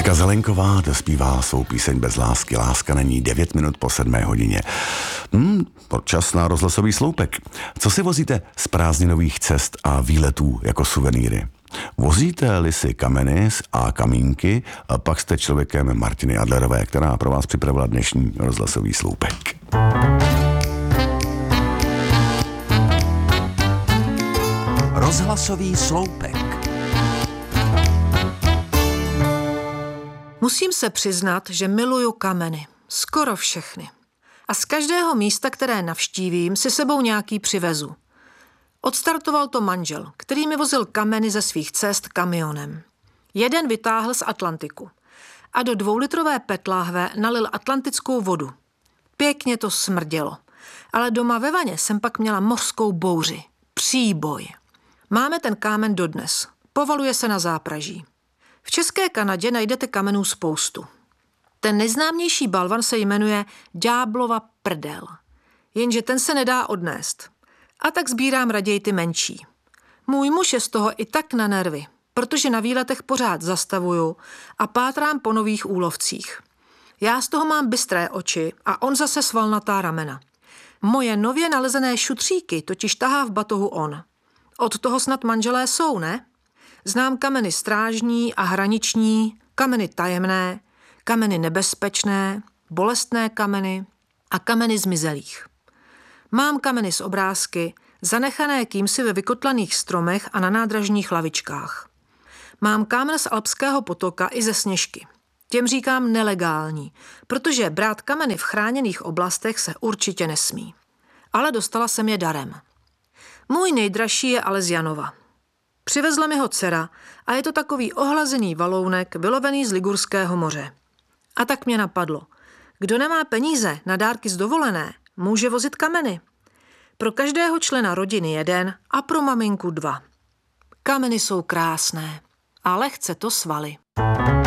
Jitka Zelenková dospívá svou píseň Bez lásky. Láska není 9 minut po 7 hodině. Čas na rozhlasový sloupek. Co si vozíte z prázdninových cest a výletů jako suvenýry? Vozíte-li si kameny a kamínky, a pak jste člověkem Martiny Adlerové, která pro vás připravila dnešní rozhlasový sloupek. Rozhlasový sloupek. Musím se přiznat, že miluju kameny. Skoro všechny. A z každého místa, které navštívím, si sebou nějaký přivezu. Odstartoval to manžel, který mi vozil kameny ze svých cest kamionem. Jeden vytáhl z Atlantiku a do 2litrové petláhve nalil atlantickou vodu. Pěkně to smrdělo, ale doma ve vaně jsem pak měla mořskou bouři. Příboj. Máme ten kámen dodnes. Povaluje se na zápraží. V České Kanadě najdete kamenů spoustu. Ten nejznámější balvan se jmenuje Ďáblova prdel. Jenže ten se nedá odnést. A tak sbírám raději ty menší. Můj muž je z toho i tak na nervy, protože na výletech pořád zastavuju a pátrám po nových úlovcích. Já z toho mám bystré oči a on zase svalnatá ramena. Moje nově nalezené šutříky totiž tahá v batohu on. Od toho snad manželé jsou, ne? Znám kameny strážní a hraniční, kameny tajemné, kameny nebezpečné, bolestné kameny a kameny zmizelých. Mám kameny z obrázky, zanechané kýmsi ve vykotlaných stromech a na nádražních lavičkách. Mám kámen z Alpského potoka i ze Sněžky. Těm říkám nelegální, protože brát kameny v chráněných oblastech se určitě nesmí. Ale dostala jsem je darem. Můj nejdražší je ale z Janova. Přivezla mi ho dcera a je to takový ohlazený valounek vylovený z Ligurského moře. A tak mě napadlo, kdo nemá peníze na dárky z dovolené, může vozit kameny. Pro každého člena rodiny 1 a pro maminku 2. Kameny jsou krásné a lehce to svaly.